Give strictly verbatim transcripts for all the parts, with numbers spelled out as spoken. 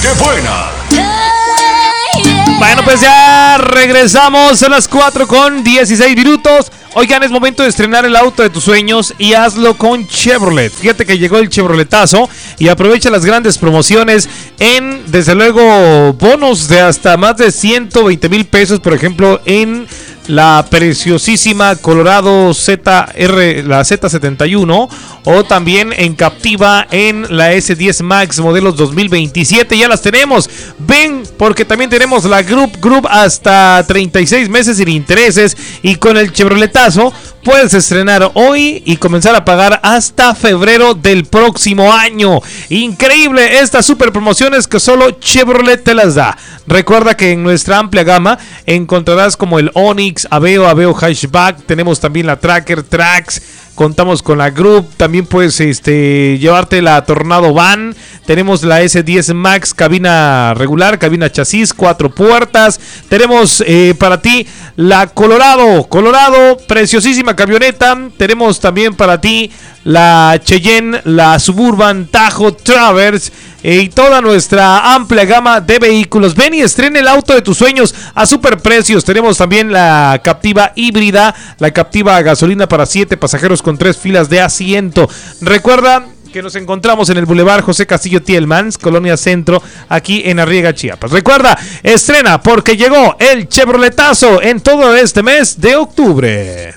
¡Qué buena! Bueno, pues ya regresamos a las cuatro con dieciséis minutos. Oigan, es momento de estrenar el auto de tus sueños y hazlo con Chevrolet. Fíjate que llegó el Chevroletazo y aprovecha las grandes promociones en, desde luego, bonos de hasta más de ciento veinte mil pesos, por ejemplo, en la preciosísima Colorado Z R, la Z setenta y uno, o también en Captiva en la S diez Max modelos dos mil veintisiete. Ya las tenemos. Ven, porque también tenemos la Group Group hasta treinta y seis meses sin intereses, y con el Chevroletazo puedes estrenar hoy y comenzar a pagar hasta febrero del próximo año. Increíble estas super promociones que solo Chevrolet te las da. Recuerda que en nuestra amplia gama encontrarás como el Onix, Aveo, Aveo Hatchback, tenemos también la Tracker, Trax, contamos con la Group, también puedes este, llevarte la Tornado Van, tenemos la S diez Max, cabina regular, cabina chasis, cuatro puertas, tenemos eh, para ti la Colorado, Colorado, preciosísima camioneta, tenemos también para ti la Cheyenne, la Suburban, Tahoe, Traverse, y toda nuestra amplia gama de vehículos. Ven y estrena el auto de tus sueños a super precios. Tenemos también la Captiva híbrida, la Captiva gasolina para siete pasajeros con tres filas de asiento. Recuerda que nos encontramos en el Boulevard José Castillo Tielmans, Colonia Centro, aquí en Arriaga, Chiapas. Recuerda, estrena porque llegó el Chevroletazo en todo este mes de octubre.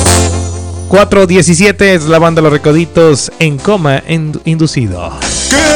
cuatro diecisiete es la banda Los Recoditos en coma inducido. ¡Qué